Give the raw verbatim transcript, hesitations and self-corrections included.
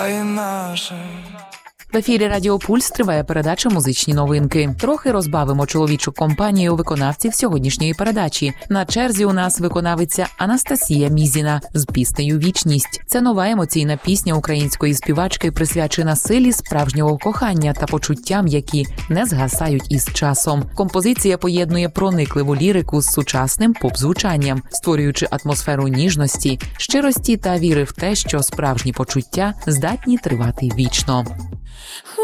В ефірі Радіо Пульс триває передача «Музичні новинки». Трохи розбавимо чоловічу компанію виконавців сьогоднішньої передачі. На черзі у нас виконавиця Анастасія Мізіна з піснею «Вічність». Це нова емоційна пісня української співачки, присвячена силі справжнього кохання та почуттям, які не згасають із часом. Композиція поєднує проникливу лірику з сучасним поп-звучанням, створюючи атмосферу ніжності, щирості та віри в те, що справжні почуття здатні тривати вічно.